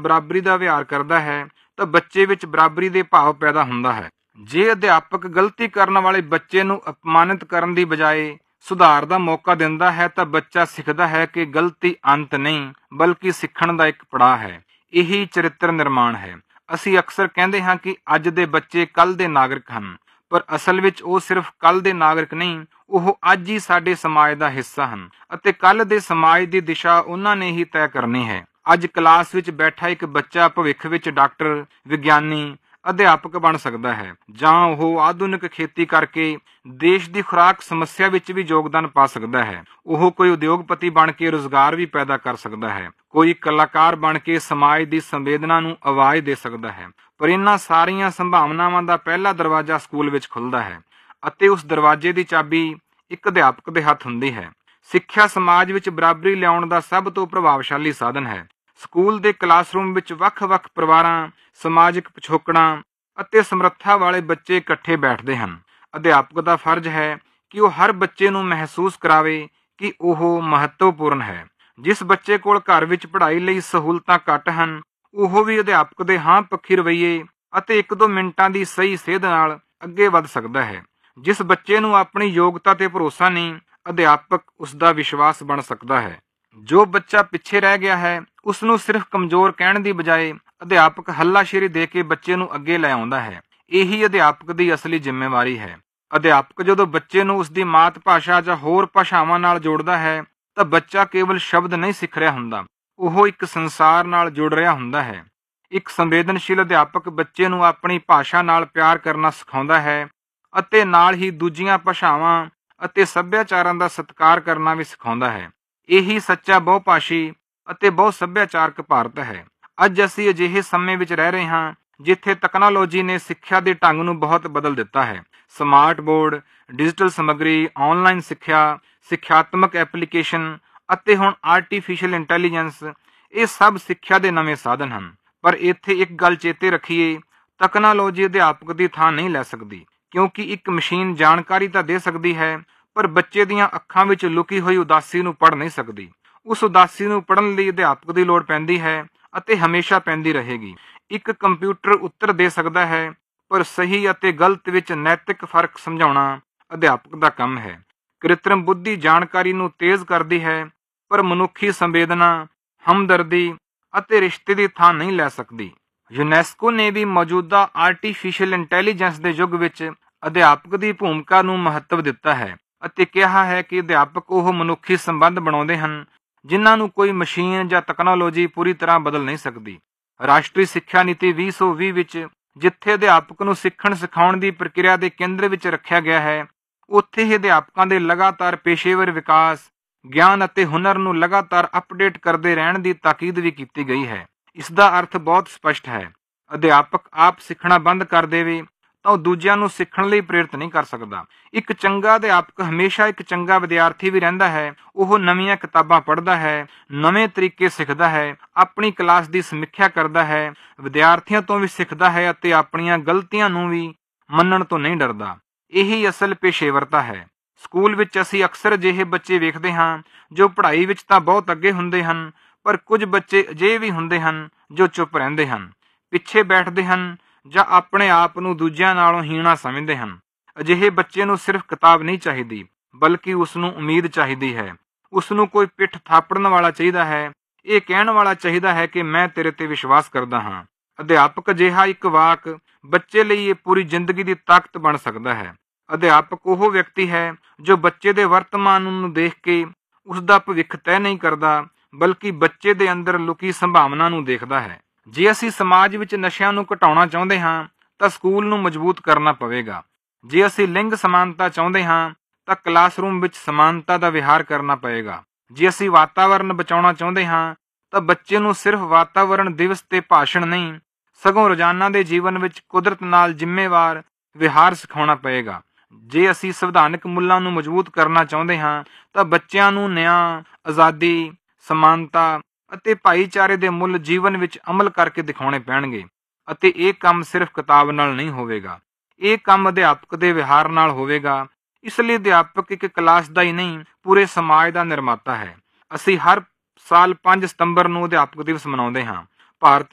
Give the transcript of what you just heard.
ਬਰਾਬਰੀ ਦਾ ਵਿਹਾਰ ਕਰਦਾ ਹੈ ਤਾਂ ਬੱਚੇ ਵਿੱਚ ਬਰਾਬਰੀ ਦੇ ਭਾਵ ਪੈਦਾ ਹੁੰਦਾ ਹੈ। ਜੇ ਅਧਿਆਪਕ ਗਲਤੀ ਕਰਨ ਵਾਲੇ ਬੱਚੇ ਨੂੰ ਅਪਮਾਨਿਤ ਕਰਨ ਦੀ ਬਜਾਏ ਸੁਧਾਰ ਦਾ ਮੌਕਾ ਦਿੰਦਾ ਹੈ ਤਾਂ ਬੱਚਾ ਸਿੱਖਦਾ ਹੈ ਕਿ ਗਲਤੀ ਅੰਤ ਨਹੀਂ ਬਲਕਿ ਸਿੱਖਣ ਦਾ ਇੱਕ ਪੜਾਅ ਹੈ। ਇਹੀ ਚਰਿੱਤਰ ਨਿਰਮਾਣ ਹੈ। ਅਸੀਂ ਅਕਸਰ ਕਹਿੰਦੇ ਹਾਂ ਕਿ ਅੱਜ ਦੇ ਬੱਚੇ ਕੱਲ੍ਹ ਦੇ ਨਾਗਰਿਕ ਹਨ, ਪਰ ਅਸਲ ਵਿੱਚ ਉਹ ਸਿਰਫ ਕੱਲ੍ਹ ਦੇ ਨਾਗਰਿਕ ਨਹੀਂ, ਉਹ ਅੱਜ ਹੀ ਸਾਡੇ ਸਮਾਜ ਦਾ ਹਿੱਸਾ ਹਨ ਅਤੇ ਕੱਲ੍ਹ ਦੇ ਸਮਾਜ ਦੀ ਦਿਸ਼ਾ ਉਹਨਾਂ ਨੇ ਹੀ ਤੈਅ ਕਰਨੀ ਹੈ। ਅੱਜ ਕਲਾਸ ਵਿੱਚ ਬੈਠਾ ਇੱਕ ਬੱਚਾ ਭਵਿੱਖ ਵਿੱਚ ਡਾਕਟਰ, ਵਿਗਿਆਨੀ, ਅਧਿਆਪਕ ਬਣ ਸਕਦਾ ਹੈ, ਜਾਂ ਉਹ ਆਧੁਨਿਕ ਖੇਤੀ ਕਰਕੇ ਦੇਸ਼ ਦੀ ਖੁਰਾਕ ਸਮੱਸਿਆ ਵਿੱਚ ਵੀ ਯੋਗਦਾਨ ਪਾ ਸਕਦਾ ਹੈ। ਉਹ ਕੋਈ ਉਦਯੋਗਪਤੀ ਬਣ ਕੇ ਰੁਜ਼ਗਾਰ ਵੀ ਪੈਦਾ ਕਰ ਸਕਦਾ ਹੈ, ਕੋਈ ਕਲਾਕਾਰ ਬਣ ਕੇ ਸਮਾਜ ਦੀ ਸੰਵੇਦਨਾ ਨੂੰ ਆਵਾਜ਼ ਦੇ ਸਕਦਾ ਹੈ। ਪਰ ਇਹਨਾਂ ਸਾਰੀਆਂ ਸੰਭਾਵਨਾਵਾਂ ਦਾ ਪਹਿਲਾ ਦਰਵਾਜ਼ਾ ਸਕੂਲ ਵਿੱਚ ਖੁੱਲ੍ਹਦਾ ਹੈ ਅਤੇ ਉਸ ਦਰਵਾਜ਼ੇ ਦੀ ਚਾਬੀ ਇੱਕ ਅਧਿਆਪਕ ਦੇ ਹੱਥ ਹੁੰਦੀ ਹੈ। ਸਿੱਖਿਆ ਸਮਾਜ ਵਿੱਚ ਬਰਾਬਰੀ ਲਿਆਉਣ ਦਾ ਸਭ ਤੋਂ ਪ੍ਰਭਾਵਸ਼ਾਲੀ ਸਾਧਨ ਹੈ। ਸਕੂਲ ਦੇ ਕਲਾਸਰੂਮ ਵਿੱਚ ਵੱਖ-ਵੱਖ ਪਰਿਵਾਰਾਂ, ਸਮਾਜਿਕ ਪਿਛੋਕੜਾਂ ਅਤੇ ਸਮਰੱਥਾ ਵਾਲੇ ਬੱਚੇ ਇਕੱਠੇ ਬੈਠਦੇ ਹਨ। ਅਧਿਆਪਕ ਦਾ ਫਰਜ਼ ਹੈ ਕਿ ਉਹ ਹਰ ਬੱਚੇ ਨੂੰ ਮਹਿਸੂਸ ਕਰਾਵੇ ਕਿ ਉਹ ਮਹੱਤਵਪੂਰਨ ਹੈ। ਜਿਸ ਬੱਚੇ ਕੋਲ ਘਰ ਵਿੱਚ ਪੜ੍ਹਾਈ ਲਈ ਸਹੂਲਤਾਂ ਘੱਟ ਹਨ, ਉਹ ਵੀ ਅਧਿਆਪਕ ਦੇ ਹਾਂ ਪੱਖੀ ਰਵੱਈਏ ਅਤੇ 1-2 ਮਿੰਟਾਂ ਦੀ ਸਹੀ ਸੇਧ ਨਾਲ ਅੱਗੇ ਵੱਧ ਸਕਦਾ ਹੈ। ਜਿਸ ਬੱਚੇ ਨੂੰ ਆਪਣੀ ਯੋਗਤਾ ਤੇ ਭਰੋਸਾ ਨਹੀਂ, ਅਧਿਆਪਕ ਉਸ ਦਾ ਵਿਸ਼ਵਾਸ ਬਣ ਸਕਦਾ ਹੈ। ਜੋ ਬੱਚਾ ਪਿੱਛੇ ਰਹਿ ਗਿਆ ਹੈ, ਉਸ ਨੂੰ ਸਿਰਫ ਕਮਜ਼ੋਰ ਕਹਿਣ ਦੀ ਬਜਾਏ ਅਧਿਆਪਕ ਹੱਲਾਸ਼ੇਰੀ ਦੇ ਕੇ ਬੱਚੇ ਨੂੰ ਅੱਗੇ ਲੈ ਆਉਂਦਾ ਹੈ। ਇਹੀ ਅਧਿਆਪਕ ਦੀ ਅਸਲੀ ਜ਼ਿੰਮੇਵਾਰੀ ਹੈ। ਅਧਿਆਪਕ ਜਦੋਂ ਬੱਚੇ ਨੂੰ ਉਸ ਦੀ ਮਾਤ ਭਾਸ਼ਾ ਜਾਂ ਹੋਰ ਭਾਸ਼ਾਵਾਂ ਨਾਲ ਜੋੜਦਾ ਹੈ ਤਾਂ ਬੱਚਾ ਕੇਵਲ ਸ਼ਬਦ ਨਹੀਂ ਸਿੱਖ ਰਿਹਾ ਹੁੰਦਾ, ਉਹ ਇੱਕ ਸੰਸਾਰ ਨਾਲ ਜੁੜ ਰਿਹਾ ਹੁੰਦਾ ਹੈ। ਇੱਕ ਸੰਵੇਦਨਸ਼ੀਲ ਅਧਿਆਪਕ ਬੱਚੇ ਨੂੰ ਆਪਣੀ ਭਾਸ਼ਾ ਨਾਲ ਪਿਆਰ ਕਰਨਾ ਸਿਖਾਉਂਦਾ ਹੈ ਅਤੇ ਨਾਲ ਹੀ ਦੂਜੀਆਂ ਭਾਸ਼ਾਵਾਂ ਅਤੇ ਸੱਭਿਆਚਾਰਾਂ ਦਾ ਸਤਿਕਾਰ ਕਰਨਾ ਵੀ ਸਿਖਾਉਂਦਾ ਹੈ। ਇਹੀ ਸੱਚਾ ਬਹੁਭਾਸ਼ੀ ਅਤੇ ਬਹੁ ਸੱਭਿਆਚਾਰਕ ਭਾਰਤ ਹੈ। ਅੱਜ ਅਸੀਂ ਅਜਿਹੇ ਸਮੇਂ ਵਿੱਚ ਰਹਿ ਰਹੇ ਹਾਂ ਜਿੱਥੇ ਤਕਨਾਲੋਜੀ ਨੇ ਸਿੱਖਿਆ ਦੇ ਢੰਗ ਨੂੰ ਬਹੁਤ ਬਦਲ ਦਿੱਤਾ ਹੈ। ਸਮਾਰਟ ਬੋਰਡ, ਡਿਜੀਟਲ ਸਮੱਗਰੀ, ਆਨਲਾਈਨ ਸਿੱਖਿਆ, ਸਿੱਖਿਆਤਮਕ ਐਪਲੀਕੇਸ਼ਨ ਅਤੇ ਹੁਣ ਆਰਟੀਫਿਸ਼ੀਅਲ ਇੰਟੈਲੀਜੈਂਸ, ਇਹ ਸਭ ਸਿੱਖਿਆ ਦੇ ਨਵੇਂ ਸਾਧਨ ਹਨ। ਪਰ ਇੱਥੇ ਇੱਕ ਗੱਲ ਚੇਤੇ ਰੱਖੀਏ, ਤਕਨਾਲੋਜੀ ਅਧਿਆਪਕ ਦੀ ਥਾਂ ਨਹੀਂ ਲੈ ਸਕਦੀ, ਕਿਉਂਕਿ ਇੱਕ ਮਸ਼ੀਨ ਜਾਣਕਾਰੀ ਤਾਂ ਦੇ ਸਕਦੀ ਹੈ, ਪਰ ਬੱਚੇ ਦੀਆਂ ਅੱਖਾਂ ਵਿੱਚ ਲੁਕੀ ਹੋਈ ਉਦਾਸੀ ਨੂੰ ਪੜ੍ਹ ਨਹੀਂ ਸਕਦੀ। ਉਸ ਉਦਾਸੀ ਨੂੰ ਪੜ੍ਹਨ ਲਈ ਅਧਿਆਪਕ ਦੀ ਲੋੜ ਪੈਂਦੀ ਹੈ ਅਤੇ ਹਮੇਸ਼ਾ ਪੈਂਦੀ ਰਹੇਗੀ। ਇੱਕ ਕੰਪਿਊਟਰ ਉੱਤਰ ਦੇ ਸਕਦਾ ਹੈ, ਪਰ ਸਹੀ ਅਤੇ ਗਲਤ ਵਿੱਚ ਨੈਤਿਕ ਫਰਕ ਸਮਝਾਉਣਾ ਅਧਿਆਪਕ ਦਾ ਕੰਮ ਹੈ। ਕ੍ਰਿਤਰਮ ਬੁੱਧੀ ਜਾਣਕਾਰੀ ਨੂੰ ਤੇਜ਼ ਕਰਦੀ ਹੈ, ਪਰ ਮਨੁੱਖੀ ਸੰਵੇਦਨਾ, ਹਮਦਰਦੀ ਅਤੇ ਰਿਸ਼ਤੇ ਦੀ ਥਾਂ ਨਹੀਂ ਲੈ ਸਕਦੀ। ਯੂਨੈਸਕੋ ਨੇ ਵੀ ਮੌਜੂਦਾ ਆਰਟੀਫਿਸ਼ੀਅਲ ਇੰਟੈਲੀਜੈਂਸ ਦੇ ਯੁੱਗ ਵਿੱਚ ਅਧਿਆਪਕ ਦੀ ਭੂਮਿਕਾ ਨੂੰ ਮਹੱਤਵ ਦਿੱਤਾ ਹੈ ਅਤੇ ਕਿਹਾ ਹੈ ਕਿ ਅਧਿਆਪਕ ਉਹ ਮਨੁੱਖੀ ਸੰਬੰਧ ਬਣਾਉਂਦੇ ਹਨ ਜਿਨ੍ਹਾਂ ਨੂੰ ਕੋਈ ਮਸ਼ੀਨ ਜਾਂ ਤਕਨਾਲੋਜੀ ਪੂਰੀ ਤਰ੍ਹਾਂ ਬਦਲ ਨਹੀਂ ਸਕਦੀ। ਰਾਸ਼ਟਰੀ ਸਿੱਖਿਆ ਨੀਤੀ 2020 ਵਿੱਚ ਜਿੱਥੇ ਅਧਿਆਪਕ ਨੂੰ ਸਿੱਖਣ ਸਿਖਾਉਣ ਦੀ ਪ੍ਰਕਿਰਿਆ ਦੇ ਕੇਂਦਰ ਵਿੱਚ ਰੱਖਿਆ ਗਿਆ ਹੈ, ਉੱਥੇ ਹੀ ਅਧਿਆਪਕਾਂ ਦੇ ਲਗਾਤਾਰ ਪੇਸ਼ੇਵਰ ਵਿਕਾਸ, ਗਿਆਨ ਅਤੇ ਹੁਨਰ ਨੂੰ ਲਗਾਤਾਰ ਅਪਡੇਟ ਕਰਦੇ ਰਹਿਣ ਦੀ ਤਾਕੀਦ ਵੀ ਕੀਤੀ ਗਈ ਹੈ। ਇਸ ਦਾ ਅਰਥ ਬਹੁਤ ਸਪਸ਼ਟ ਹੈ। ਅਧਿਆਪਕ ਆਪ ਸਿੱਖਣਾ ਬੰਦ ਕਰ ਦੇਵੇ ਤਾਂ ਉਹ ਦੂਜਿਆਂ ਨੂੰ ਸਿੱਖਣ ਲਈ ਪ੍ਰੇਰਿਤ ਨਹੀਂ ਕਰ ਸਕਦਾ। ਇੱਕ ਚੰਗਾ ਅਧਿਆਪਕ ਹਮੇਸ਼ਾ ਇੱਕ ਚੰਗਾ ਵਿਦਿਆਰਥੀ ਵੀ ਰਹਿੰਦਾ ਹੈ। ਉਹ ਨਵੀਆਂ ਕਿਤਾਬਾਂ ਪੜ੍ਹਦਾ ਹੈ, ਨਵੇਂ ਤਰੀਕੇ ਸਿੱਖਦਾ ਹੈ, ਆਪਣੀ ਕਲਾਸ ਦੀ ਸਮੀਖਿਆ ਕਰਦਾ ਹੈ, ਵਿਦਿਆਰਥੀਆਂ ਤੋਂ ਵੀ ਸਿੱਖਦਾ ਹੈ ਅਤੇ ਆਪਣੀਆਂ ਗਲਤੀਆਂ ਨੂੰ ਵੀ ਮੰਨਣ ਤੋਂ ਨਹੀਂ ਡਰਦਾ। ਇਹੀ ਅਸਲ ਪੇਸ਼ੇਵਰਤਾ ਹੈ। ਸਕੂਲ ਵਿੱਚ ਅਸੀਂ ਅਕਸਰ ਅਜਿਹੇ ਬੱਚੇ ਵੇਖਦੇ ਹਾਂ ਜੋ ਪੜ੍ਹਾਈ ਵਿੱਚ ਤਾਂ ਬਹੁਤ ਅੱਗੇ ਹੁੰਦੇ ਹਨ, ਪਰ ਕੁਝ ਬੱਚੇ ਅਜਿਹੇ ਵੀ ਹੁੰਦੇ ਹਨ ਜੋ ਚੁੱਪ ਰਹਿੰਦੇ ਹਨ, ਪਿੱਛੇ ਬੈਠਦੇ ਹਨ ਜਾਂ ਆਪਣੇ ਆਪ ਨੂੰ ਦੂਜਿਆਂ ਨਾਲੋਂ ਹੀਣਾ ਸਮਝਦੇ ਹਨ। ਅਜਿਹੇ ਬੱਚੇ ਨੂੰ ਸਿਰਫ ਕਿਤਾਬ ਨਹੀਂ ਚਾਹੀਦੀ, ਬਲਕਿ ਉਸ ਨੂੰ ਉਮੀਦ ਚਾਹੀਦੀ ਹੈ। ਉਸ ਨੂੰ ਕੋਈ ਪਿੱਠ ਥਾਪੜਨ ਵਾਲਾ ਚਾਹੀਦਾ ਹੈ, ਇਹ ਕਹਿਣ ਵਾਲਾ ਚਾਹੀਦਾ ਹੈ ਕਿ ਮੈਂ ਤੇਰੇ ਤੇ ਵਿਸ਼ਵਾਸ ਕਰਦਾ ਹਾਂ। ਅਧਿਆਪਕ ਅਜਿਹਾ ਇੱਕ ਵਾਕ ਬੱਚੇ ਲਈ ਇਹ ਪੂਰੀ ਜ਼ਿੰਦਗੀ ਦੀ ਤਾਕਤ ਬਣ ਸਕਦਾ ਹੈ। ਅਧਿਆਪਕ ਉਹ ਵਿਅਕਤੀ ਹੈ ਜੋ ਬੱਚੇ ਦੇ ਵਰਤਮਾਨ ਨੂੰ ਦੇਖ ਕੇ ਉਸ ਦਾ ਭਵਿੱਖ ਤੈਅ ਨਹੀਂ ਕਰਦਾ, ਬਲਕਿ ਬੱਚੇ ਦੇ ਅੰਦਰ ਲੁਕੀ ਸੰਭਾਵਨਾ ਨੂੰ ਦੇਖਦਾ ਹੈ। ਜੇ ਅਸੀਂ ਸਮਾਜ ਵਿੱਚ ਨਸ਼ਿਆਂ ਨੂੰ ਘਟਾਉਣਾ ਚਾਹੁੰਦੇ ਹਾਂ ਤਾਂ ਸਕੂਲ ਨੂੰ ਮਜ਼ਬੂਤ ਕਰਨਾ ਪਵੇਗਾ। ਜੇ ਅਸੀਂ ਲਿੰਗ ਸਮਾਨਤਾ ਚਾਹੁੰਦੇ ਹਾਂ ਤਾਂ ਕਲਾਸਰੂਮ ਵਿੱਚ ਸਮਾਨਤਾ ਦਾ ਵਿਹਾਰ ਕਰਨਾ ਪਏਗਾ। ਜੇ ਅਸੀਂ ਵਾਤਾਵਰਣ ਬਚਾਉਣਾ ਚਾਹੁੰਦੇ ਹਾਂ ਤਾਂ ਬੱਚੇ ਨੂੰ ਸਿਰਫ ਵਾਤਾਵਰਣ ਦਿਵਸ ਤੇ ਭਾਸ਼ਣ ਨਹੀਂ, ਸਗੋਂ ਰੋਜ਼ਾਨਾ ਦੇ ਜੀਵਨ ਵਿੱਚ ਕੁਦਰਤ ਨਾਲ ਜ਼ਿੰਮੇਵਾਰ ਵਿਹਾਰ ਸਿਖਾਉਣਾ ਪਏਗਾ। ਜੇ ਅਸੀਂ ਸੰਵਿਧਾਨਕ ਮੁੱਲਾਂ ਨੂੰ ਮਜ਼ਬੂਤ ਕਰਨਾ ਚਾਹੁੰਦੇ ਹਾਂ ਤਾਂ ਬੱਚਿਆਂ ਨੂੰ ਨਿਆਂ, ਆਜ਼ਾਦੀ, ਸਮਾਨਤਾ ਅਤੇ ਭਾਈਚਾਰੇ ਦੇ ਮੁੱਲ ਜੀਵਨ ਵਿੱਚ ਅਮਲ ਕਰਕੇ ਦਿਖਾਉਣੇ ਪੈਣਗੇ। ਅਤੇ ਇਹ ਕੰਮ ਸਿਰਫ ਕਿਤਾਬ ਨਾਲ ਨਹੀਂ ਹੋਵੇਗਾ, ਇਹ ਕੰਮ ਅਧਿਆਪਕ ਦੇ ਵਿਹਾਰ ਨਾਲ ਹੋਵੇਗਾ। ਇਸ ਲਈ ਅਧਿਆਪਕ ਇੱਕ ਕਲਾਸ ਦਾ ਹੀ ਨਹੀਂ, ਪੂਰੇ ਸਮਾਜ ਦਾ ਨਿਰਮਾਤਾ ਹੈ। ਅਸੀਂ ਹਰ ਸਾਲ 5 ਸਤੰਬਰ ਨੂੰ ਅਧਿਆਪਕ ਦਿਵਸ ਮਨਾਉਂਦੇ ਹਾਂ। ਭਾਰਤ